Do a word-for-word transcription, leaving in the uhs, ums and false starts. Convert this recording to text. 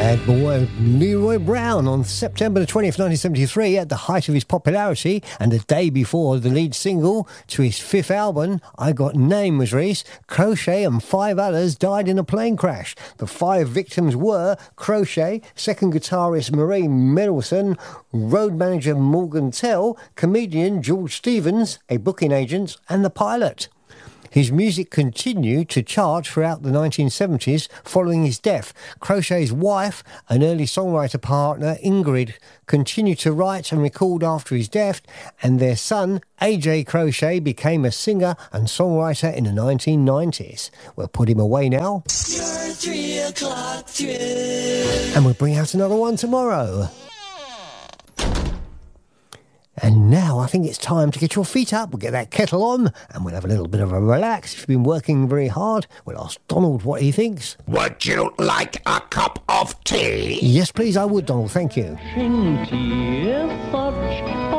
Bad boy Leroy Brown on September the twentieth, nineteen seventy-three, at the height of his popularity and the day before the lead single to his fifth album, I Got Name, was released. Crochet and five others died in a plane crash. The five victims were Crochet, second guitarist Marie Mendelsohn, road manager Morgan Tell, comedian George Stevens, a booking agent, and the pilot. His music continued to chart throughout the nineteen seventies following his death. Crochet's wife, an early songwriter partner, Ingrid, continued to write and record after his death, and their son, A J Crochet, became a singer and songwriter in the nineteen nineties. We'll put him away now. Your three o'clock thrill. And we'll bring out another one tomorrow. And now I think it's time to get your feet up. We'll get that kettle on and we'll have a little bit of a relax. If you've been working very hard, we'll ask Donald what he thinks. Would you like a cup of tea? Yes, please, I would, Donald. Thank you. Tea, fudge,